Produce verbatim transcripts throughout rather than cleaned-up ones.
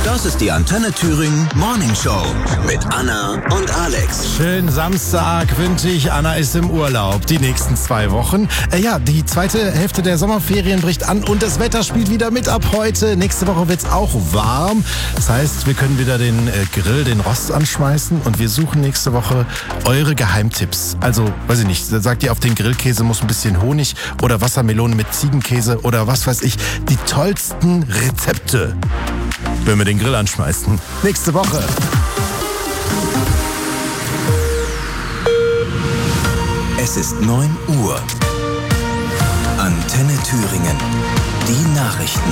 Das ist die Antenne Thüringen Morning Show mit Anna und Alex. Schönen Samstag wünsche ich. Anna ist im Urlaub die nächsten zwei Wochen. Äh, ja, die zweite Hälfte der Sommerferien bricht an und das Wetter spielt wieder mit ab heute. Nächste Woche wird's auch warm. Das heißt, wir können wieder den äh, Grill, den Rost anschmeißen und wir suchen nächste Woche eure Geheimtipps. Also, weiß ich nicht, sagt ihr, auf den Grillkäse muss ein bisschen Honig oder Wassermelone mit Ziegenkäse oder was weiß ich. Die tollsten Rezepte, wenn wir den Grill anschmeißen. Nächste Woche. Es ist neun Uhr. Antenne Thüringen. Die Nachrichten.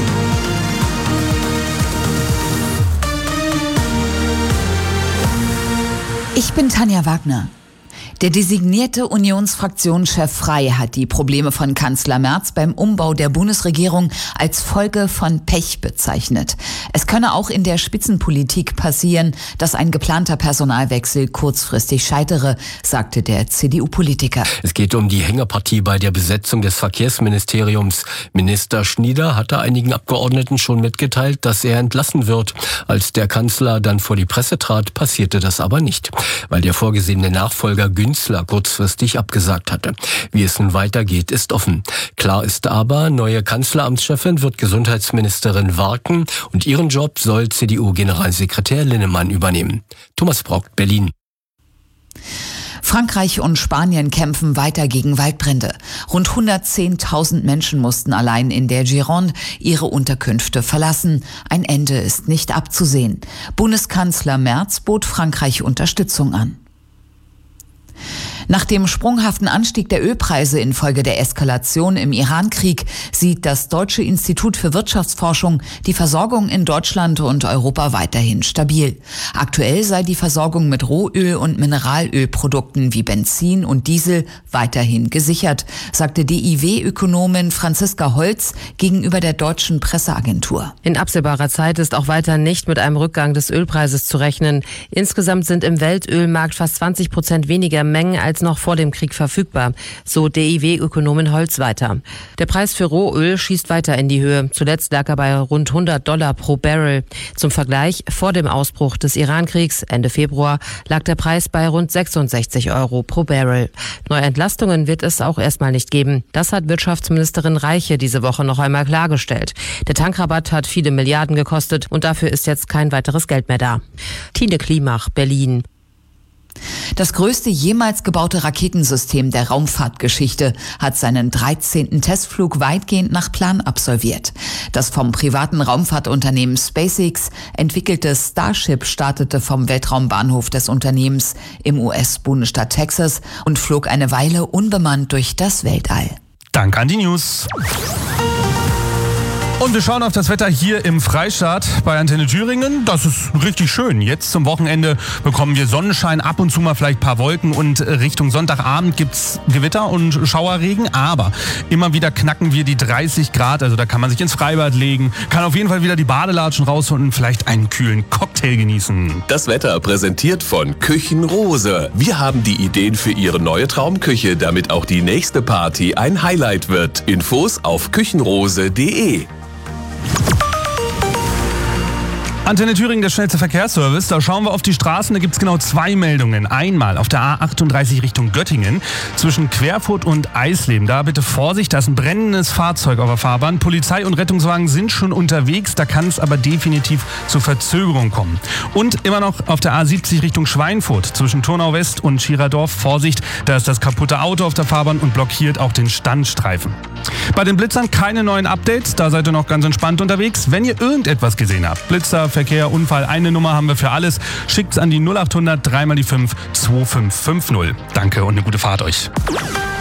Ich bin Tanja Wagner. Der designierte Unionsfraktionschef Frey hat die Probleme von Kanzler Merz beim Umbau der Bundesregierung als Folge von Pech bezeichnet. Es könne auch in der Spitzenpolitik passieren, dass ein geplanter Personalwechsel kurzfristig scheitere, sagte der C D U-Politiker. Es geht um die Hängepartie bei der Besetzung des Verkehrsministeriums. Minister Schnieder hatte einigen Abgeordneten schon mitgeteilt, dass er entlassen wird. Als der Kanzler dann vor die Presse trat, passierte das aber nicht, weil der vorgesehene Nachfolger Günzler kurzfristig abgesagt hatte. Wie es nun weitergeht, ist offen. Klar ist aber, neue Kanzleramtschefin wird Gesundheitsministerin Warken und ihren Job soll C D U-Generalsekretär Linnemann übernehmen. Thomas Brock, Berlin. Frankreich und Spanien kämpfen weiter gegen Waldbrände. Rund hundertzehntausend Menschen mussten allein in der Gironde ihre Unterkünfte verlassen. Ein Ende ist nicht abzusehen. Bundeskanzler Merz bot Frankreich Unterstützung an. Nach dem sprunghaften Anstieg der Ölpreise infolge der Eskalation im Iran-Krieg sieht das Deutsche Institut für Wirtschaftsforschung die Versorgung in Deutschland und Europa weiterhin stabil. Aktuell sei die Versorgung mit Rohöl- und Mineralölprodukten wie Benzin und Diesel weiterhin gesichert, sagte D I W-Ökonomin Franziska Holz gegenüber der deutschen Presseagentur. In absehbarer Zeit ist auch weiter nicht mit einem Rückgang des Ölpreises zu rechnen. Insgesamt sind im Weltölmarkt fast zwanzig Prozent weniger Mengen als noch vor dem Krieg verfügbar, so D I W-Ökonomin Holz weiter. Der Preis für Rohöl schießt weiter in die Höhe. Zuletzt lag er bei rund hundert Dollar pro Barrel. Zum Vergleich, vor dem Ausbruch des Iran-Kriegs Ende Februar lag der Preis bei rund sechsundsechzig Euro pro Barrel. Neue Entlastungen wird es auch erstmal nicht geben. Das hat Wirtschaftsministerin Reiche diese Woche noch einmal klargestellt. Der Tankrabatt hat viele Milliarden gekostet und dafür ist jetzt kein weiteres Geld mehr da. Tine Klimach, Berlin. Das größte jemals gebaute Raketensystem der Raumfahrtgeschichte hat seinen dreizehnten Testflug weitgehend nach Plan absolviert. Das vom privaten Raumfahrtunternehmen SpaceX entwickelte Starship startete vom Weltraumbahnhof des Unternehmens im U S-Bundesstaat Texas und flog eine Weile unbemannt durch das Weltall. Danke an die News. Und wir schauen auf das Wetter hier im Freistaat bei Antenne Thüringen. Das ist richtig schön. Jetzt zum Wochenende bekommen wir Sonnenschein, ab und zu mal vielleicht ein paar Wolken und Richtung Sonntagabend gibt's Gewitter und Schauerregen. Aber immer wieder knacken wir die dreißig Grad, also da kann man sich ins Freibad legen, kann auf jeden Fall wieder die Badelatschen rausholen und vielleicht einen kühlen Cocktail genießen. Das Wetter präsentiert von Küchenrose. Wir haben die Ideen für Ihre neue Traumküche, damit auch die nächste Party ein Highlight wird. Infos auf küchenrose punkt de. Antenne Thüringen, der schnellste Verkehrsservice. Da schauen wir auf die Straßen, da gibt es genau zwei Meldungen. Einmal auf der A achtunddreißig Richtung Göttingen zwischen Querfurt und Eisleben. Da bitte Vorsicht, da ist ein brennendes Fahrzeug auf der Fahrbahn. Polizei und Rettungswagen sind schon unterwegs, da kann es aber definitiv zu Verzögerung kommen. Und immer noch auf der A siebzig Richtung Schweinfurt zwischen Turnau West und Schiradorf. Vorsicht, da ist das kaputte Auto auf der Fahrbahn und blockiert auch den Standstreifen. Bei den Blitzern keine neuen Updates, da seid ihr noch ganz entspannt unterwegs. Wenn ihr irgendetwas gesehen habt, Blitzer, Verkehr, Unfall, eine Nummer haben wir für alles. Schickt's an die null acht hundert drei mal die fünf zwei fünf fünf null. Danke und eine gute Fahrt euch.